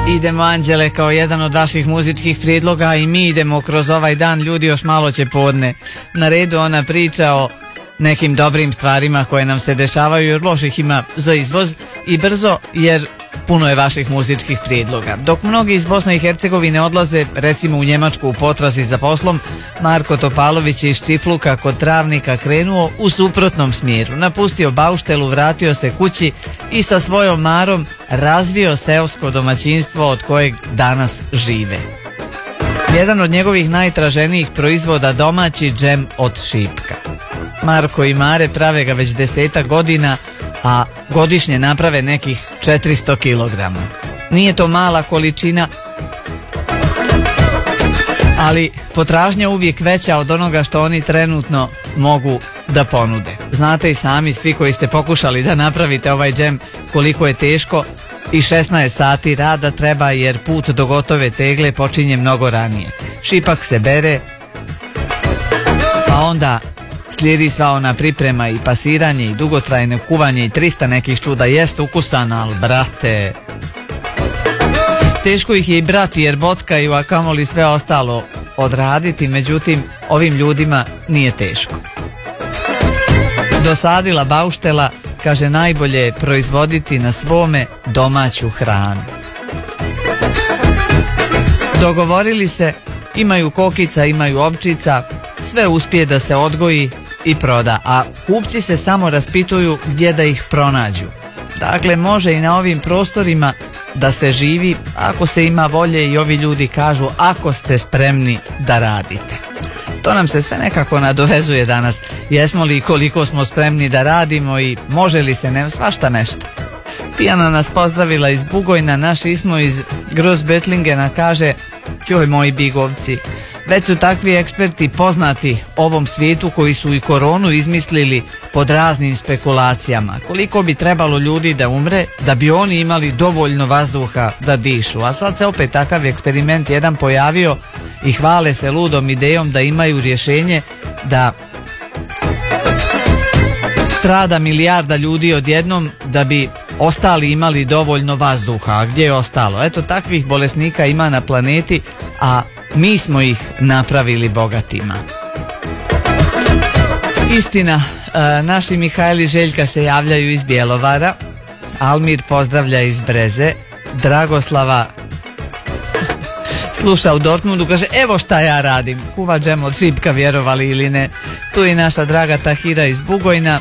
Idemo, Anđele, kao jedan od vaših muzičkih prijedloga i mi idemo kroz ovaj dan, ljudi, još malo će podne. Na redu ona priča o nekim dobrim stvarima koje nam se dešavaju, jer loših ima za izvoz i brzo, jer puno je vaših muzičkih prijedloga. Dok mnogi iz Bosne i Hercegovine odlaze, recimo u Njemačku u potrazi za poslom, Marko Topalović je iz Čifluka kod Travnika krenuo u suprotnom smjeru. Napustio bauštelu, vratio se kući i sa svojom marom razvio seosko domaćinstvo od kojeg danas žive. Jedan od njegovih najtraženijih proizvoda domaći džem od šipka. Marko i Mare prave ga već 10 godina, a godišnje naprave nekih 400 kg. Nije to mala količina, ali potražnja uvijek veća od onoga što oni trenutno mogu da ponude. Znate i sami, svi koji ste pokušali da napravite ovaj džem, koliko je teško i 16 sati rada treba, jer put do gotove tegle počinje mnogo ranije. Šipak se bere, pa onda slijedi sva ona priprema i pasiranje i dugotrajno kuvanje i 300 nekih čuda. Jest ukusan, ali brate, teško ih je i brati jer bockaju, a kamoli sve ostalo odraditi. Međutim, ovim ljudima nije teško. Dosadila bauštela, kaže, najbolje je proizvoditi na svome domaću hranu. Dogovorili se, imaju kokica, imaju ovčica, sve uspije da se odgoji i proda, a kupci se samo raspituju gdje da ih pronađu. Dakle, može i na ovim prostorima da se živi ako se ima volje i ovi ljudi kažu ako ste spremni da radite. To nam se sve nekako nadovezuje danas. Jesmo li i koliko smo spremni da radimo i može li se, ne, svašta nešto. Tijana nas pozdravila iz Bugojna, naš Ismo iz Grossbettlingena kaže: joj moji bigovci, već su takvi eksperti poznati ovom svijetu koji su i koronu izmislili pod raznim spekulacijama. Koliko bi trebalo ljudi da umre da bi oni imali dovoljno vazduha da dišu. A sad se opet takav eksperiment jedan pojavio i hvale se ludom idejom da imaju rješenje da strada milijarda ljudi odjednom da bi ostali imali dovoljno vazduha. A gdje je ostalo? Eto, takvih bolesnika ima na planeti, a mi smo ih napravili bogatima. Istina, naši Mihajl i Željka se javljaju iz Bjelovara, Almir pozdravlja iz Breze, Dragoslava sluša u Dortmundu, kaže evo šta ja radim, kuva džem od šipka, vjerovali ili ne. Tu je naša draga Tahira iz Bugojna,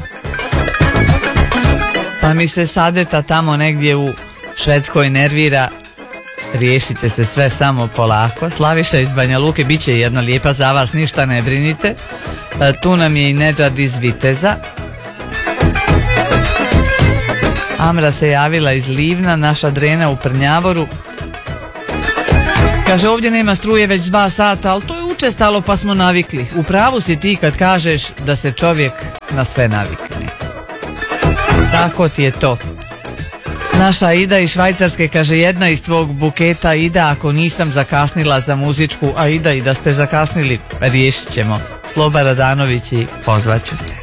pa mi se Sadeta tamo negdje u Švedskoj nervira. Riješit će se sve samo polako. Slaviša iz Banja Luke, bit će jedna lijepa za vas, ništa ne brinite. Tu nam je i Nedžad iz Viteza. Amra se javila iz Livna, naša Drena u Prnjavoru. Kaže, ovdje nema struje već 2 sata, ali to je učestalo pa smo navikli. U pravu si ti kad kažeš da se čovjek na sve navikne. Tako ti je to. Naša Ida iz Švajcarske kaže, jedna iz tvog buketa, Ida, ako nisam zakasnila za muzičku, a Ida, i da ste zakasnili, riješit ćemo. Sloba Radanović i pozvaću te.